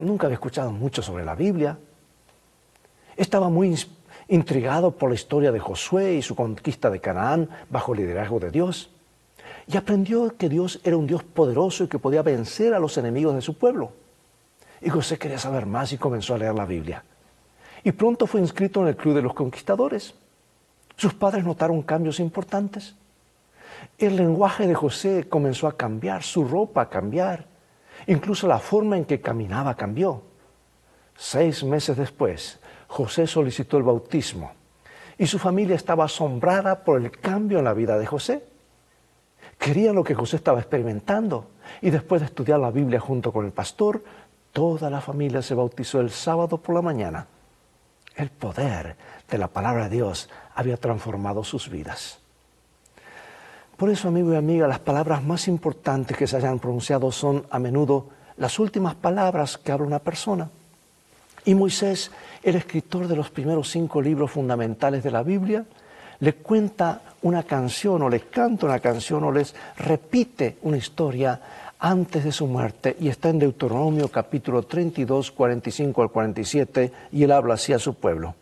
Nunca había escuchado mucho sobre la Biblia. Estaba muy intrigado por la historia de Josué y su conquista de Canaán bajo el liderazgo de Dios. Y aprendió que Dios era un Dios poderoso y que podía vencer a los enemigos de su pueblo. Y José quería saber más y comenzó a leer la Biblia. Y pronto fue inscrito en el Club de los Conquistadores. Sus padres notaron cambios importantes. El lenguaje de José comenzó a cambiar, su ropa a cambiar. Incluso la forma en que caminaba cambió. 6 meses después, José solicitó el bautismo y su familia estaba asombrada por el cambio en la vida de José. Querían lo que José estaba experimentando y después de estudiar la Biblia junto con el pastor, toda la familia se bautizó el sábado por la mañana. El poder de la palabra de Dios había transformado sus vidas. Por eso, amigo y amiga, las palabras más importantes que se hayan pronunciado son a menudo las últimas palabras que habla una persona. Y Moisés, el escritor de los primeros 5 libros fundamentales de la Biblia, le cuenta una canción o les canta una canción o les repite una historia antes de su muerte y está en Deuteronomio capítulo 32, 45 al 47 y él habla así a su pueblo.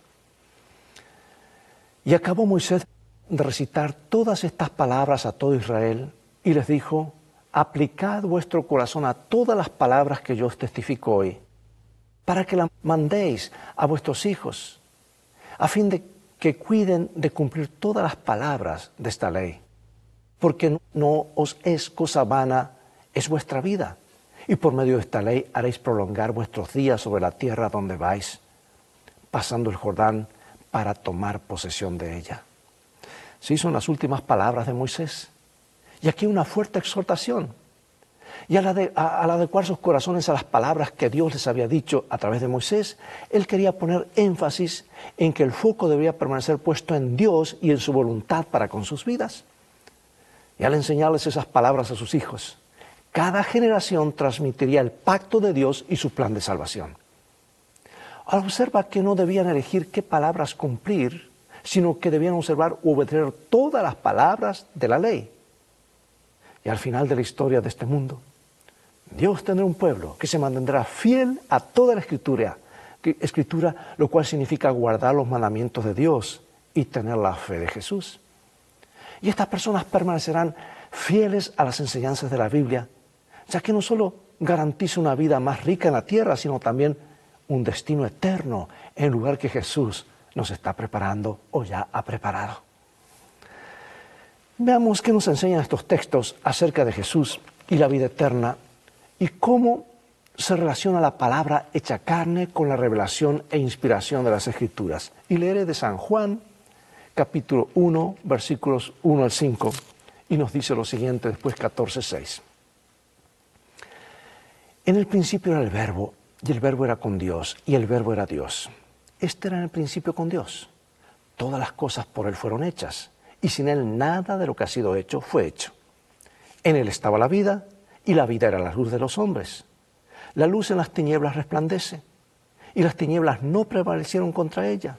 Y acabó Moisés de recitar todas estas palabras a todo Israel y les dijo: aplicad vuestro corazón a todas las palabras que yo os testifico hoy, para que las mandéis a vuestros hijos, a fin de que cuiden de cumplir todas las palabras de esta ley. Porque no os es cosa vana, es vuestra vida. Y por medio de esta ley haréis prolongar vuestros días sobre la tierra donde vais, pasando el Jordán para tomar posesión de ella. Sí, son las últimas palabras de Moisés. Y aquí una fuerte exhortación. Y al adecuar sus corazones a las palabras que Dios les había dicho a través de Moisés, él quería poner énfasis en que el foco debía permanecer puesto en Dios y en su voluntad para con sus vidas. Y al enseñarles esas palabras a sus hijos, cada generación transmitiría el pacto de Dios y su plan de salvación. Observa que no debían elegir qué palabras cumplir, sino que debían observar u obedecer todas las palabras de la ley. Y al final de la historia de este mundo, Dios tendrá un pueblo que se mantendrá fiel a toda la escritura, lo cual significa guardar los mandamientos de Dios y tener la fe de Jesús. Y estas personas permanecerán fieles a las enseñanzas de la Biblia, ya que no solo garantiza una vida más rica en la tierra, sino también un destino eterno en el lugar que Jesús nos está preparando o ya ha preparado. Veamos qué nos enseñan estos textos acerca de Jesús y la vida eterna y cómo se relaciona la palabra hecha carne con la revelación e inspiración de las Escrituras. Y leeré de San Juan, capítulo 1, versículos 1 al 5, y nos dice lo siguiente después 14:6. En el principio era el Verbo, y el Verbo era con Dios, y el Verbo era Dios. Este era en el principio con Dios. Todas las cosas por Él fueron hechas, y sin Él nada de lo que ha sido hecho fue hecho. En Él estaba la vida, y la vida era la luz de los hombres. La luz en las tinieblas resplandece, y las tinieblas no prevalecieron contra ella.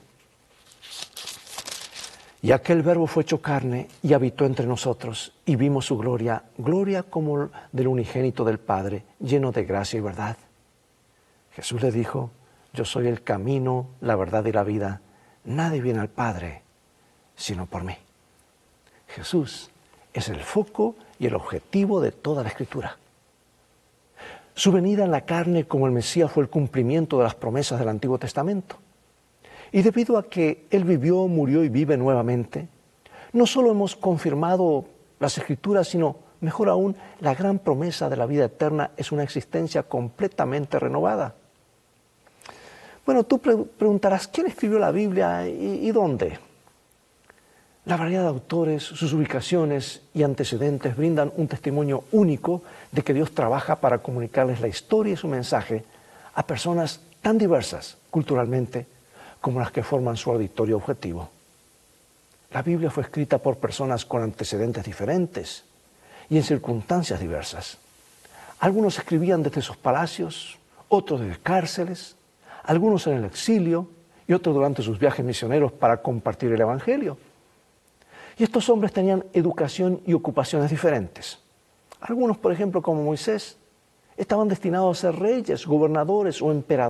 Y aquel Verbo fue hecho carne y habitó entre nosotros, y vimos su gloria, gloria como del unigénito del Padre, lleno de gracia y verdad. Jesús le dijo: yo soy el camino, la verdad y la vida. Nadie viene al Padre sino por mí. Jesús es el foco y el objetivo de toda la Escritura. Su venida en la carne como el Mesías fue el cumplimiento de las promesas del Antiguo Testamento. Y debido a que Él vivió, murió y vive nuevamente, no solo hemos confirmado las Escrituras, sino, mejor aún, la gran promesa de la vida eterna es una existencia completamente renovada. Bueno, tú preguntarás, ¿quién escribió la Biblia y dónde? La variedad de autores, sus ubicaciones y antecedentes brindan un testimonio único de que Dios trabaja para comunicarles la historia y su mensaje a personas tan diversas culturalmente como las que forman su auditorio objetivo. La Biblia fue escrita por personas con antecedentes diferentes y en circunstancias diversas. Algunos escribían desde sus palacios, otros desde cárceles, algunos en el exilio y otros durante sus viajes misioneros para compartir el Evangelio. Y estos hombres tenían educación y ocupaciones diferentes. Algunos, por ejemplo, como Moisés, estaban destinados a ser reyes, gobernadores o emperadores.